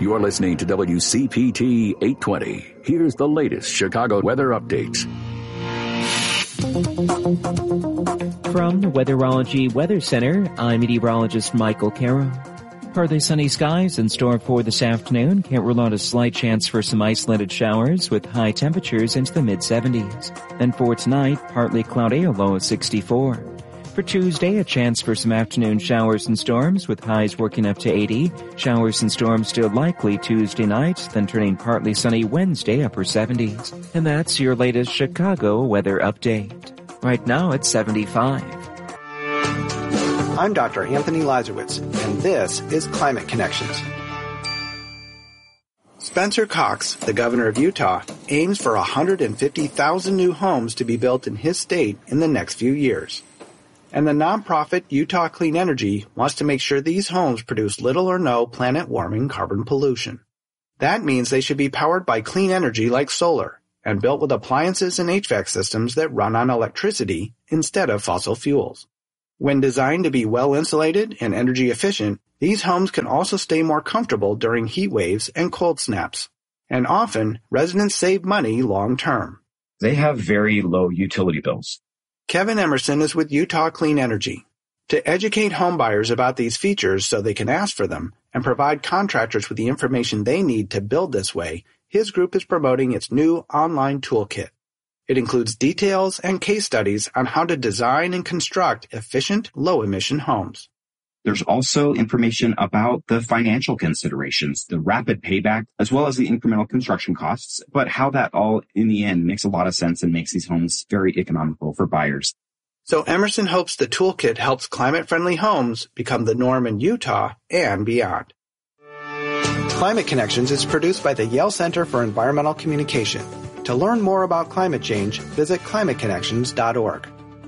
You're listening to WCPT 820. Here's the latest Chicago weather updates. From the Weatherology Weather Center, I'm meteorologist Michael Caro. Partly sunny skies in store for this afternoon. Can't rule out a slight chance for some isolated showers with high temperatures into the mid-70s. Then for tonight, partly cloudy, a low of 64. For Tuesday, a chance for some afternoon showers and storms with highs working up to 80. Showers and storms still likely Tuesday night, then turning partly sunny Wednesday, upper 70s. And that's your latest Chicago weather update. Right now it's 75. I'm Dr. Anthony Lazarowitz, and this is Climate Connections. Spencer Cox, the governor of Utah, aims for 150,000 new homes to be built in his state in the next few years. And the nonprofit Utah Clean Energy wants to make sure these homes produce little or no planet-warming carbon pollution. That means they should be powered by clean energy like solar, and built with appliances and HVAC systems that run on electricity instead of fossil fuels. When designed to be well-insulated and energy efficient, these homes can also stay more comfortable during heat waves and cold snaps. And often, residents save money long-term. They have very low utility bills. Kevin Emerson is with Utah Clean Energy. To educate homebuyers about these features so they can ask for them and provide contractors with the information they need to build this way, his group is promoting its new online toolkit. It includes details and case studies on how to design and construct efficient, low-emission homes. There's also information about the financial considerations, the rapid payback, as well as the incremental construction costs, but how that all, in the end, makes a lot of sense and makes these homes very economical for buyers. So Emerson hopes the toolkit helps climate-friendly homes become the norm in Utah and beyond. Climate Connections is produced by the Yale Center for Environmental Communication. To learn more about climate change, visit climateconnections.org.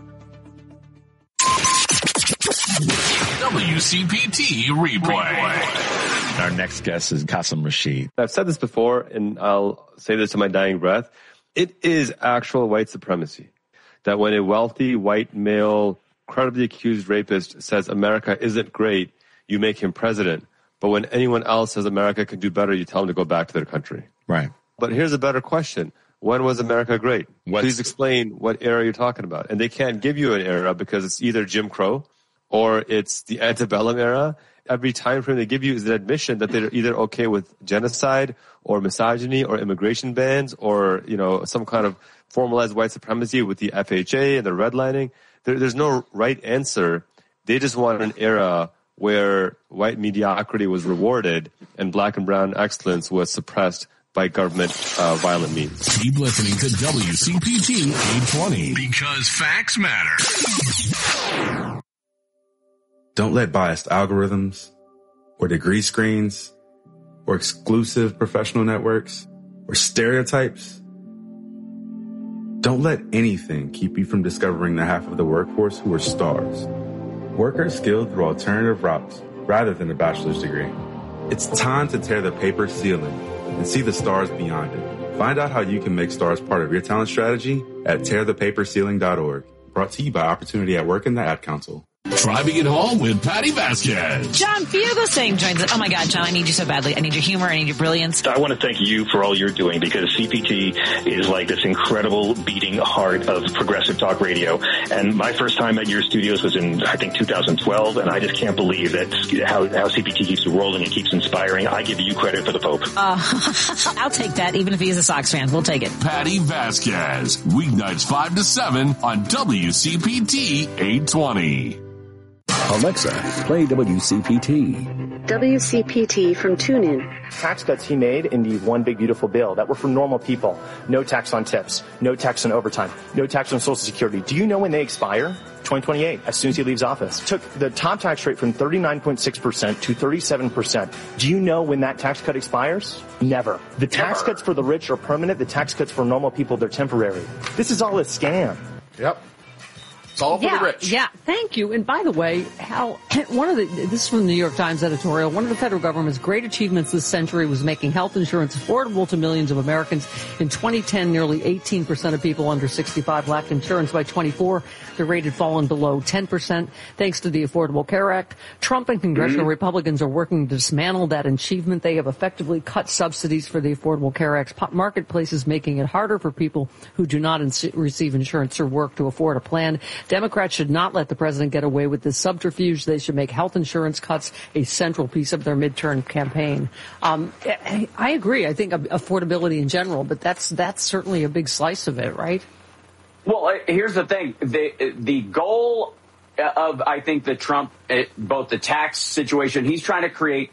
WCPT Replay. Our next guest is Qasim Rashid. I've said this before, and I'll say this to my dying breath. It is actual white supremacy that when a wealthy, white, male, credibly accused rapist says America isn't great, you make him president. But when anyone else says America can do better, you tell them to go back to their country. Right. But here's a better question. When was America great? Please explain what era you're talking about. And they can't give you an era because it's either Jim Crow or it's the antebellum era. Every time frame they give you is an admission that they're either okay with genocide or misogyny or immigration bans or, some kind of formalized white supremacy with the FHA and the redlining. There's no right answer. They just want an era where white mediocrity was rewarded and black and brown excellence was suppressed by government violent means. Keep listening to WCPT 820 because facts matter. Don't let biased algorithms or degree screens or exclusive professional networks or stereotypes. Don't let anything keep you from discovering the half of the workforce who are stars. Workers skilled through alternative routes rather than a bachelor's degree. It's time to tear the paper ceiling and see the stars beyond it. Find out how you can make stars part of your talent strategy at tearthepaperceiling.org. Brought to you by Opportunity at Work and the Ad Council. Driving it home with Patty Vasquez. John Fugelsang joins us. Oh my God, John, I need you so badly. I need your humor. I need your brilliance. I want to thank you for all you're doing because CPT is like this incredible beating heart of progressive talk radio. And my first time at your studios was in, I think, 2012. And I just can't believe that how CPT keeps rolling and keeps inspiring. I give you credit for the Pope. I'll take that, even if he is a Sox fan. We'll take it. Patty Vasquez, weeknights 5 to 7 on WCPT 820. Alexa, play WCPT. WCPT from TuneIn. Tax cuts he made in the One Big Beautiful Bill that were for normal people. No tax on tips, no tax on overtime, no tax on Social Security. Do you know when they expire? 2028, as soon as he leaves office. Took the top tax rate from 39.6% to 37%. Do you know when that tax cut expires? Never. The tax cuts for the rich are permanent. The tax cuts for normal people, they're temporary. This is all a scam. Yep. It's all for the rich. Yeah, thank you. And by the way, Hal, this is from the New York Times editorial, one of the federal government's great achievements this century was making health insurance affordable to millions of Americans. In 2010, nearly 18% of people under 65 lacked insurance. By 24, the rate had fallen below 10%, thanks to the Affordable Care Act. Trump and congressional Republicans are working to dismantle that achievement. They have effectively cut subsidies for the Affordable Care Act's marketplaces, making it harder for people who do not receive insurance or work to afford a plan. Democrats should not let the president get away with this subterfuge. They should make health insurance cuts a central piece of their midterm campaign. I agree. I think affordability in general, but that's certainly a big slice of it, right? Well, here's the thing. The goal of, I think, the Trump, both the tax situation, he's trying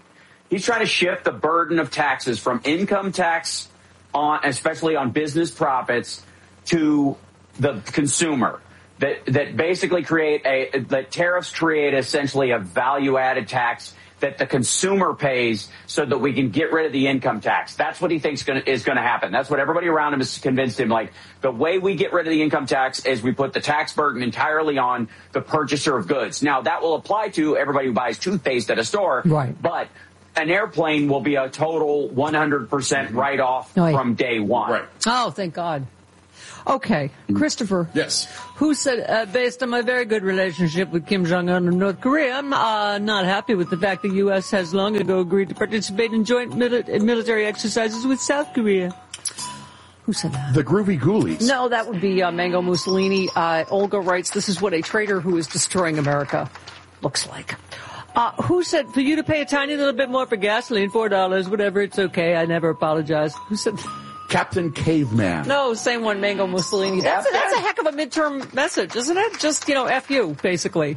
to shift the burden of taxes from income tax especially on business profits, to the consumer. That basically that tariffs create essentially a value-added tax that the consumer pays so that we can get rid of the income tax. That's what he thinks is going to happen. That's what everybody around him has convinced him. Like, the way we get rid of the income tax is we put the tax burden entirely on the purchaser of goods. Now, that will apply to everybody who buys toothpaste at a store. Right. But an airplane will be a total 100% write-off from day one. Right. Oh, thank God. Okay, Christopher. Yes. Who said, based on my very good relationship with Kim Jong-un of North Korea, I'm not happy with the fact the U.S. has long ago agreed to participate in joint military exercises with South Korea. Who said that? The Groovy Ghoulies. No, that would be Mango Mussolini. Olga writes, this is what a traitor who is destroying America looks like. Who said, for you to pay a tiny little bit more for gasoline, $4, whatever, it's okay, I never apologize. Who said that? Captain Caveman. No, same one, Mango Mussolini. That's a heck of a midterm message, isn't it? Just, F you, basically.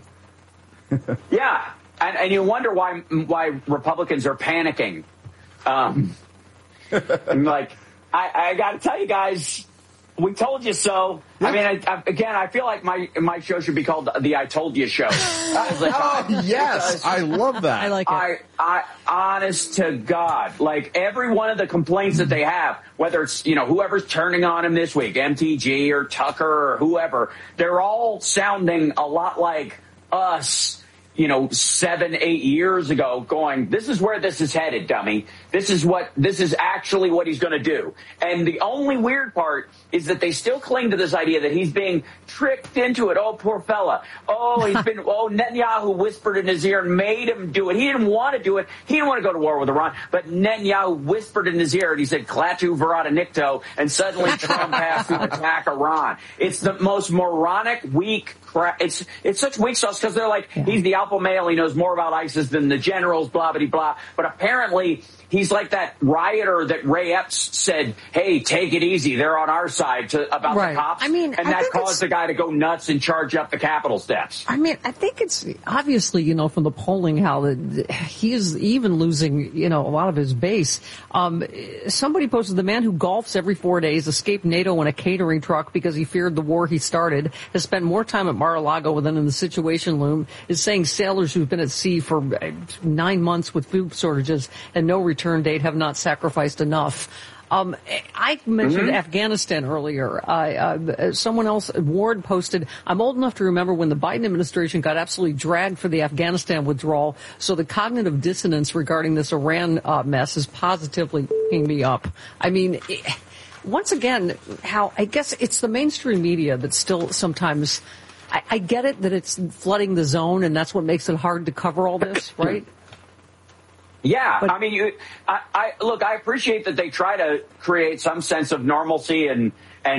Yeah, and you wonder why Republicans are panicking. Like, I got to tell you guys, we told you so. Yeah. I mean, I feel like my show should be called the I Told You Show. Yes, I love that. I like it. I honest to God, like, every one of the complaints that they have, whether it's, whoever's turning on him this week, MTG or Tucker or whoever, they're all sounding a lot like us, 7-8 years ago, going, this is where this is headed, dummy. This is actually what he's going to do. And the only weird part is that they still cling to this idea that he's being tricked into it. Oh, poor fella. Netanyahu whispered in his ear and made him do it. He didn't want to do it. He didn't want to go to war with Iran. But Netanyahu whispered in his ear and he said, Klaatu Verata Nikto, and suddenly Trump has to attack Iran. It's the most moronic, weak crap. It's such weak sauce because they're like, he's the alpha male. He knows more about ISIS than the generals, blah, blah, blah. But apparently he's like that rioter that Ray Epps said, hey, take it easy. They're on our side about the cops. And that caused the guy to go nuts and charge up the Capitol steps. I think it's obviously, from the polling, how he is even losing, a lot of his base. Somebody posted, the man who golfs every 4 days, escaped NATO in a catering truck because he feared the war he started, has spent more time at Mar-a-Lago than in the Situation Room, is saying sailors who've been at sea for 9 months with food shortages and no return date have not sacrificed enough. I mentioned Afghanistan earlier. Someone else, Ward, posted, I'm old enough to remember when the Biden administration got absolutely dragged for the Afghanistan withdrawal, so the cognitive dissonance regarding this Iran mess is positively f***ing me up. Once again, I guess it's the mainstream media that still sometimes, I get it that it's flooding the zone and that's what makes it hard to cover all this, right? Yeah, but, I appreciate that they try to create some sense of normalcy and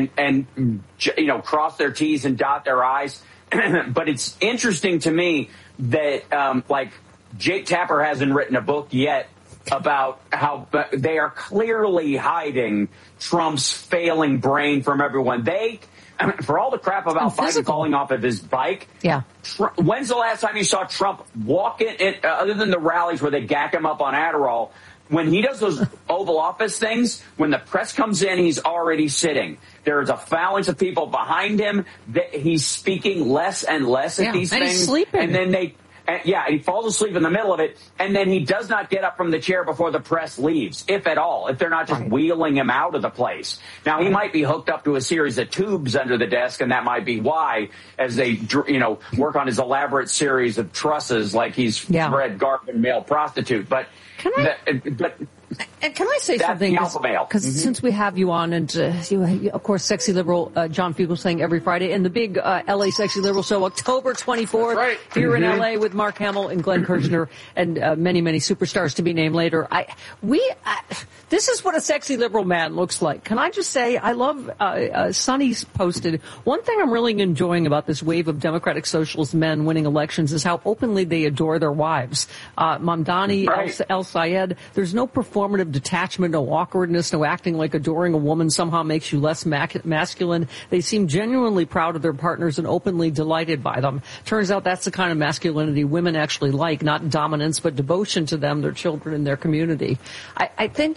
cross their T's and dot their I's. But it's interesting to me that Jake Tapper hasn't written a book yet about how they are clearly hiding Trump's failing brain from everyone. For all the crap about Biden falling off of his bike, when's the last time you saw Trump walk in, other than the rallies where they gack him up on Adderall, when he does those Oval Office things, when the press comes in, he's already sitting. There's a phalanx of people behind him. He's speaking less and less at these things. He's sleeping. And then And he falls asleep in the middle of it, and then he does not get up from the chair before the press leaves, if at all, if they're not just wheeling him out of the place. Now, he might be hooked up to a series of tubes under the desk, and that might be why, as they, work on his elaborate series of trusses like he's Fred Garvin, male prostitute. But And can I say something? Because since we have you on, and you, of course, Sexy Liberal John Fugelsang every Friday, and the big L.A. Sexy Liberal show, October 24th, here in L.A. with Mark Hamill and Glenn Kirshner and many, many superstars to be named later. This is what a sexy liberal man looks like. Can I just say, I love, Sonny's posted, one thing I'm really enjoying about this wave of Democratic Socialist men winning elections is how openly they adore their wives. Mamdani, El Sayed, there's no performative detachment, no awkwardness, no acting like adoring a woman somehow makes you less masculine. They seem genuinely proud of their partners and openly delighted by them. Turns out that's the kind of masculinity women actually like, not dominance, but devotion to them, their children, and their community. I think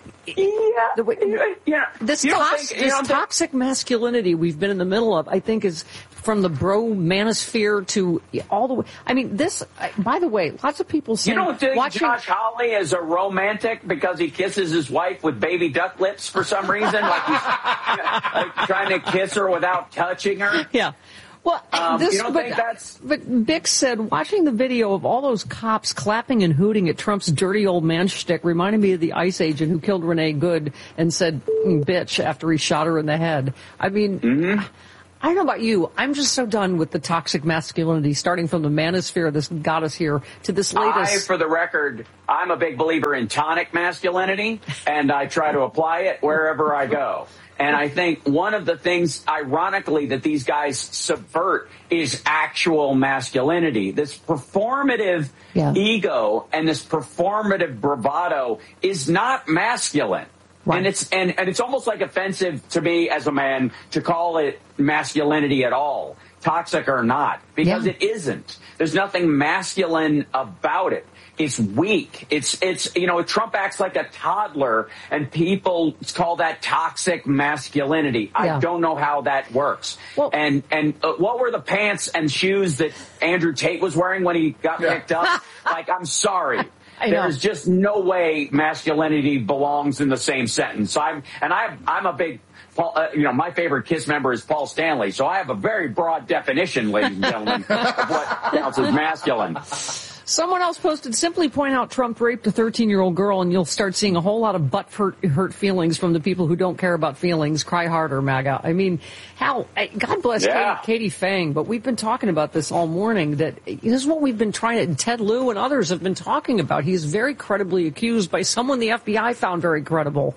this toxic masculinity we've been in the middle of, I think, is from the bro manosphere to all the way. I mean, by the way, lots of people say, you don't think Josh Hawley is a romantic because he kisses his wife with baby duck lips for some reason, like he's like trying to kiss her without touching her? Yeah. Well, but Bix said, watching the video of all those cops clapping and hooting at Trump's dirty old man shtick reminded me of the ICE agent who killed Renee Good and said, bitch, after he shot her in the head. I mean, I don't know about you. I'm just so done with the toxic masculinity, starting from the manosphere that's got us here to this latest. For the record, I'm a big believer in tonic masculinity, and I try to apply it wherever I go. And I think one of the things, ironically, that these guys subvert is actual masculinity. This performative ego and this performative bravado is not masculine. Right. And it's almost like offensive to me as a man to call it masculinity at all, toxic or not, because it isn't. There's nothing masculine about it. It's weak. It's Trump acts like a toddler, and people call that toxic masculinity. I don't know how that works. Well, and what were the pants and shoes that Andrew Tate was wearing when he got picked up? Like, I'm sorry. There's just no way masculinity belongs in the same sentence. I'm a big, my favorite KISS member is Paul Stanley, so I have a very broad definition, ladies and gentlemen, of what counts as masculine. Someone else posted, simply point out Trump raped a 13-year-old girl and you'll start seeing a whole lot of hurt feelings from the people who don't care about feelings. Cry harder, MAGA. I mean, God bless Katie Fang, but we've been talking about this all morning, that this is what we've been trying to, Ted Lieu and others have been talking about. He's very credibly accused by someone the FBI found very credible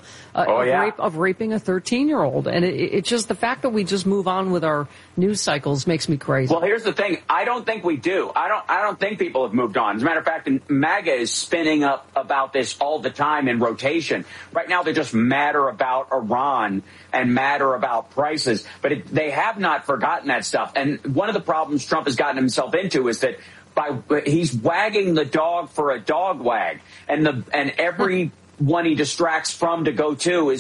of raping a 13-year-old. And it's just the fact that we just move on with our news cycles makes me crazy. Well, here's the thing. I don't think we do. I don't think people have moved on. As a matter of fact, MAGA is spinning up about this all the time in rotation. Right now, they're just madder about Iran and madder about prices. But they have not forgotten that stuff. And one of the problems Trump has gotten himself into is that he's wagging the dog for a dog wag. And every one he distracts from to go to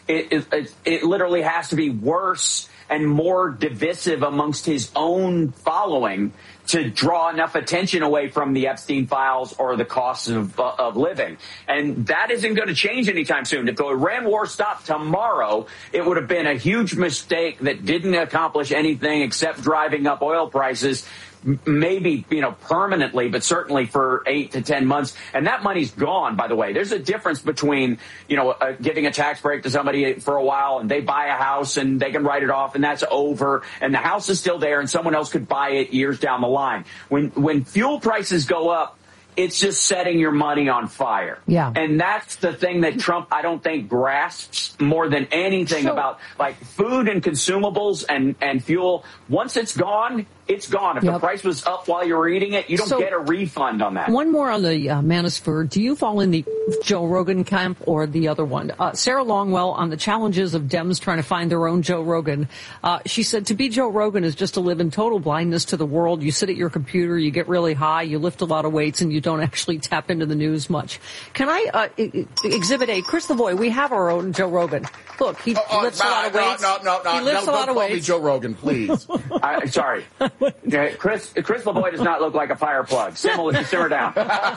it literally has to be worse and more divisive amongst his own following to draw enough attention away from the Epstein files or the costs of living. And that isn't going to change anytime soon. If the Iran war stopped tomorrow, it would have been a huge mistake that didn't accomplish anything except driving up oil prices, maybe, permanently, but certainly for 8 to 10 months. And that money's gone, by the way. There's a difference between, giving a tax break to somebody for a while and they buy a house and they can write it off and that's over and the house is still there and someone else could buy it years down the line. When fuel prices go up, it's just setting your money on fire. Yeah. And that's the thing that Trump, I don't think, grasps more than anything about, like, food and consumables and fuel. Once it's gone, it's gone. If the price was up while you were eating it, you don't get a refund on that. One more on the manosphere. Do you fall in the Joe Rogan camp or the other one? Sarah Longwell on the challenges of Dems trying to find their own Joe Rogan. She said, to be Joe Rogan is just to live in total blindness to the world. You sit at your computer, you get really high, you lift a lot of weights, and you don't actually tap into the news much. Can I, Exhibit A, Chris Lavoie, we have our own Joe Rogan. Look, he lifts a lot of weights. No. He lifts a lot of weights. Don't call me Joe Rogan, please. Sorry. Chris LaVoy does not look like a fire plug. Simmer down.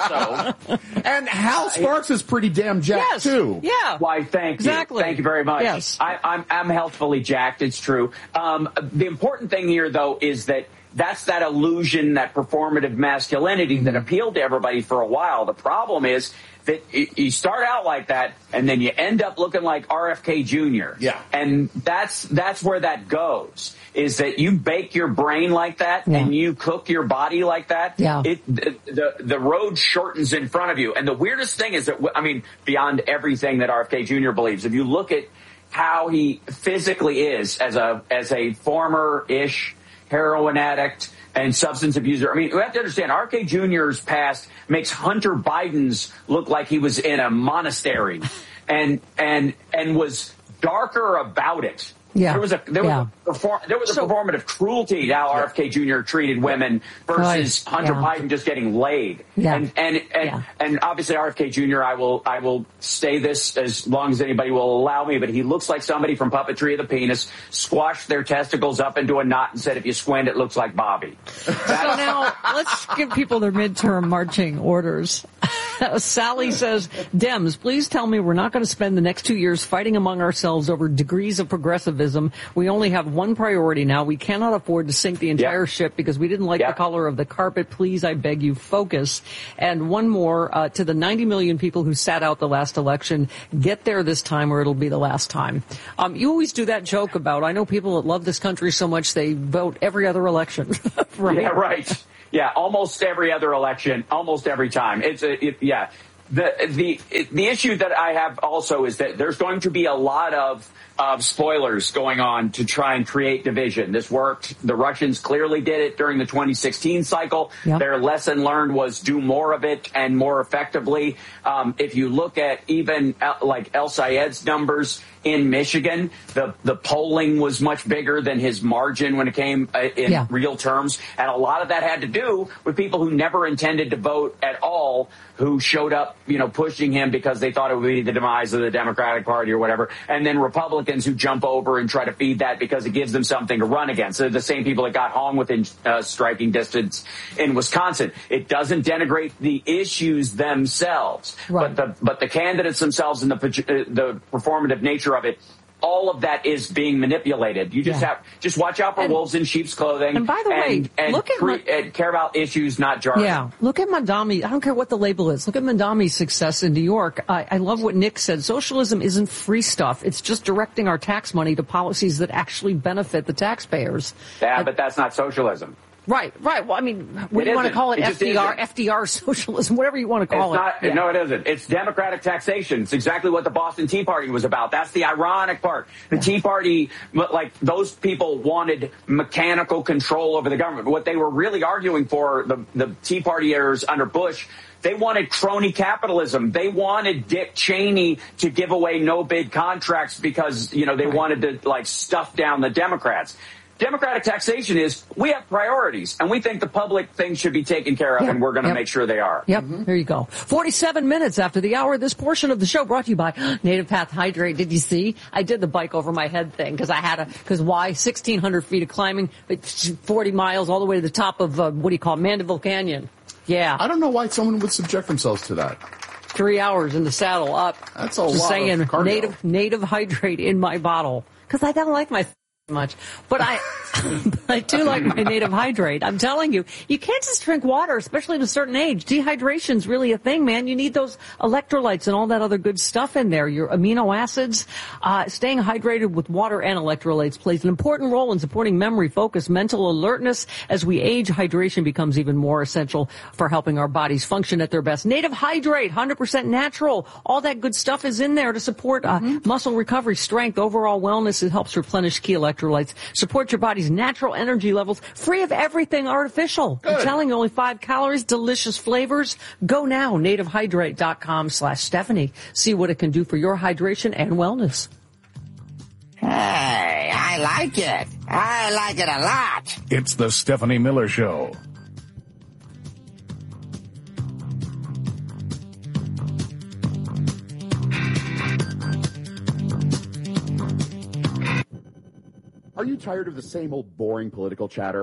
And Hal Sparks is pretty damn jacked too. Yeah. Why? Thank you very much. Yes. I'm healthfully jacked. It's true. The important thing here, though, is that's that illusion, that performative masculinity that appealed to everybody for a while. The problem is that you start out like that, and then you end up looking like RFK Jr. Yeah. And that's where that goes, is that you bake your brain like that and you cook your body like that. Yeah. The road shortens in front of you. And the weirdest thing is that, I mean, beyond everything that RFK Jr. believes, if you look at how he physically is as a former-ish heroin addict and substance abuser. I mean, we have to understand, RFK Jr.'s past makes Hunter Biden's look like he was in a monastery and was darker about it. Yeah. There was a performative cruelty to how RFK Jr. treated women versus Hunter Biden just getting laid. Yeah. And obviously RFK Jr. I will say this as long as anybody will allow me, but he looks like somebody from Puppetry of the Penis squashed their testicles up into a knot and said, if you squint, it looks like Bobby. So now let's give people their midterm marching orders. Sally says, Dems, please tell me we're not going to spend the next 2 years fighting among ourselves over degrees of progressivism. We only have one priority now. We cannot afford to sink the entire ship because we didn't like the color of the carpet. Please, I beg you, focus. And one more, to the 90 million people who sat out the last election, get there this time or it'll be the last time. You always do that joke about, I know people that love this country so much they vote every other election. Right? Yeah, right. Yeah, almost every other election, almost every time. The issue that I have also is that there's going to be a lot of spoilers going on to try and create division. This worked. The Russians clearly did it during the 2016 cycle. Yep. Their lesson learned was do more of it and more effectively. If you look at even like El Sayed's numbers in Michigan, the polling was much bigger than his margin when it came in real terms. And a lot of that had to do with people who never intended to vote at all, who showed up, pushing him because they thought it would be the demise of the Democratic Party or whatever. And then Republicans who jump over and try to feed that because it gives them something to run against. They're the same people that got home within striking distance in Wisconsin. It doesn't denigrate the issues themselves, right. but the candidates themselves and the performative nature of it, all of that is being manipulated. You just watch out for wolves in sheep's clothing. And by the way, care about issues, not jargon. Yeah, look at Mandami. I don't care what the label is. Look at Mandami's success in New York. I love what Nick said. Socialism isn't free stuff. It's just directing our tax money to policies that actually benefit the taxpayers. Yeah, but that's not socialism. Right. Well, I mean, what do you want to call it? FDR socialism, whatever you want to call it. No, it isn't. It's democratic taxation. It's exactly what the Boston Tea Party was about. That's the ironic part. The Tea Party, like those people wanted mechanical control over the government. What they were really arguing for, the Tea Partiers under Bush, they wanted crony capitalism. They wanted Dick Cheney to give away no-bid contracts because, they wanted to stuff down the Democrats. Democratic taxation is, we have priorities, and we think the public things should be taken care of, and we're going to make sure they are. Yep, There you go. 47 minutes after the hour, this portion of the show brought to you by Native Path Hydrate. Did you see? I did the bike over my head thing, because why? 1,600 feet of climbing, 40 miles all the way to the top of, Mandeville Canyon. Yeah. I don't know why someone would subject themselves to that. 3 hours in the saddle up. That's a lot of cardio. Native Hydrate in my bottle, because I don't like my much, but I do like my Native Hydrate. I'm telling you, you can't just drink water, especially at a certain age. Dehydration's really a thing, man. You need those electrolytes and all that other good stuff in there. Your amino acids, staying hydrated with water and electrolytes plays an important role in supporting memory, focus, mental alertness. As we age, hydration becomes even more essential for helping our bodies function at their best. Native Hydrate, 100% natural. All that good stuff is in there to support muscle recovery, strength, overall wellness. It helps replenish key electrolytes, support your body's natural energy levels, free of everything artificial. Good. I'm telling you, only 5 calories, delicious flavors. Go now, nativehydrate.com/Stephanie. See what it can do for your hydration and wellness. Hey, I like it. I like it a lot. It's the Stephanie Miller Show. Are you tired of the same old boring political chatter?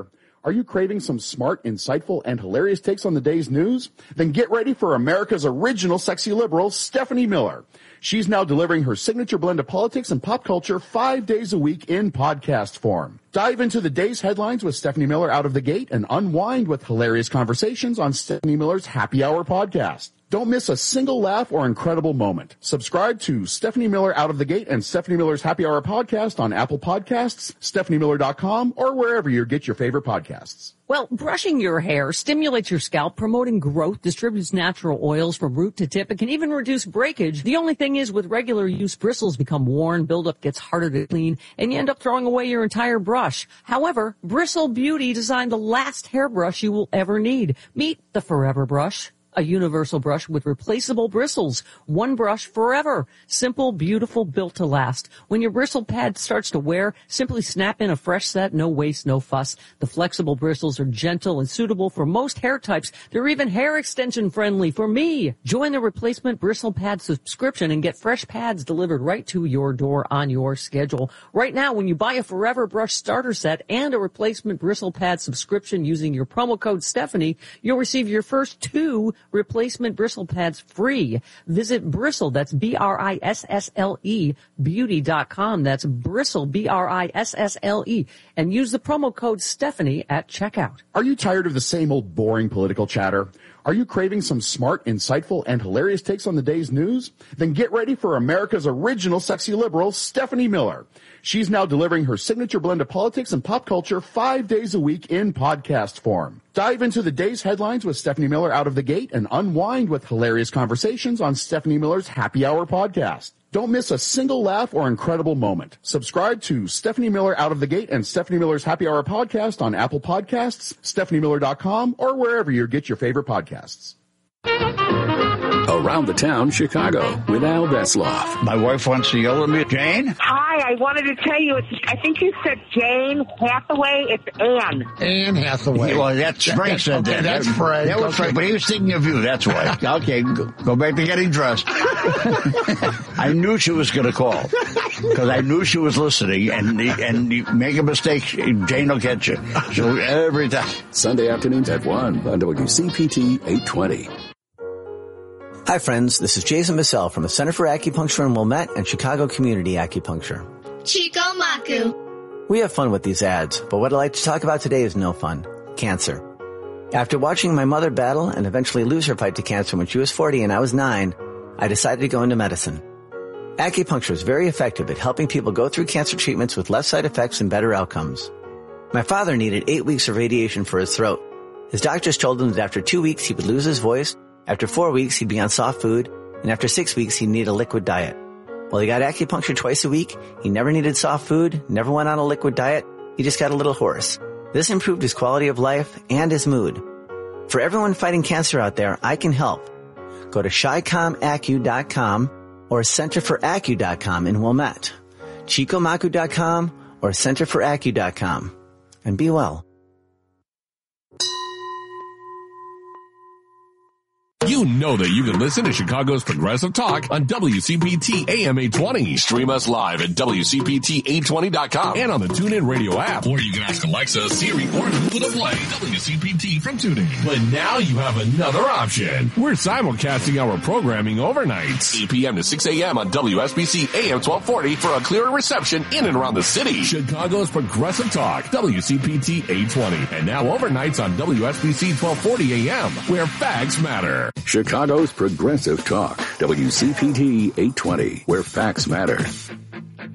Are you craving some smart, insightful, and hilarious takes on the day's news? Then get ready for America's original sexy liberal, Stephanie Miller. She's now delivering her signature blend of politics and pop culture 5 days a week in podcast form. Dive into the day's headlines with Stephanie Miller out of the gate and unwind with hilarious conversations on Stephanie Miller's Happy Hour podcast. Don't miss a single laugh or incredible moment. Subscribe to Stephanie Miller Out of the Gate and Stephanie Miller's Happy Hour podcast on Apple Podcasts, StephanieMiller.com, or wherever you get your favorite podcasts. Well, brushing your hair stimulates your scalp, promoting growth, distributes natural oils from root to tip. It can even reduce breakage. The only thing is, with regular use, bristles become worn, buildup gets harder to clean, and you end up throwing away your entire brush. However, Bristle Beauty designed the last hairbrush you will ever need. Meet the Forever Brush. A universal brush with replaceable bristles. One brush forever. Simple, beautiful, built to last. When your bristle pad starts to wear, simply snap in a fresh set, no waste, no fuss. The flexible bristles are gentle and suitable for most hair types. They're even hair extension friendly for me. Join the replacement bristle pad subscription and get fresh pads delivered right to your door on your schedule. Right now, when you buy a Forever Brush starter set and a replacement bristle pad subscription using your promo code Stephanie, you'll receive your first 2 replacement bristle pads free. Visit Bristle, that's B-R-I-S-S-L-E, beauty.com. That's Bristle, B-R-I-S-S-L-E, and use the promo code Stephanie at checkout. Are you tired of the same old boring political chatter? Are you craving some smart, insightful, and hilarious takes on the day's news? Then get ready for America's original sexy liberal, Stephanie Miller. She's now delivering her signature blend of politics and pop culture 5 days a week in podcast form. Dive into the day's headlines with Stephanie Miller out of the gate and unwind with hilarious conversations on Stephanie Miller's Happy Hour podcast. Don't miss a single laugh or incredible moment. Subscribe to Stephanie Miller Out of the Gate and Stephanie Miller's Happy Hour podcast on Apple Podcasts, StephanieMiller.com, or wherever you get your favorite podcasts. Around the Town, Chicago, with Al Vesloff. My wife wants to yell at me. Jane? Hi, I wanted to tell you, I think you said Jane Hathaway. It's Anne. Anne Hathaway. Well, that's Frank said that. That's Frank. That was Frank, but he was thinking of you, that's why. Okay, Go back to getting dressed. I knew she was going to call because I knew she was listening, and you make a mistake, Jane will catch you. So every time. Sunday afternoons at 1 on WCPT 820. Hi friends, this is Jason Bissell from the Center for Acupuncture in Wilmette and Chicago Community Acupuncture. Chico Maku. We have fun with these ads, but what I'd like to talk about today is no fun. Cancer. After watching my mother battle and eventually lose her fight to cancer when she was 40 and I was 9, I decided to go into medicine. Acupuncture is very effective at helping people go through cancer treatments with less side effects and better outcomes. My father needed 8 weeks of radiation for his throat. His doctors told him that after 2 weeks he would lose his voice, after 4 weeks he'd be on soft food, and after 6 weeks he'd need a liquid diet. Well, he got acupuncture twice a week, he never needed soft food, never went on a liquid diet, he just got a little hoarse. This improved his quality of life and his mood. For everyone fighting cancer out there, I can help. Go to ChiComAcu.com or CenterForAcu.com in Wilmette, ChicoMaku.com or CenterForAcu.com, and be well. You know that you can listen to Chicago's Progressive Talk on WCPT AM 820. Stream us live at WCPT820.com and on the TuneIn Radio app. Or you can ask Alexa, Siri, or Google to play WCPT from TuneIn. But now you have another option. We're simulcasting our programming overnight. 8 p.m. to 6 a.m. on WSBC AM 1240 for a clearer reception in and around the city. Chicago's Progressive Talk, WCPT 820. And now overnights on WSBC 1240 AM, where facts matter. Chicago's Progressive Talk, WCPT 820, where facts matter.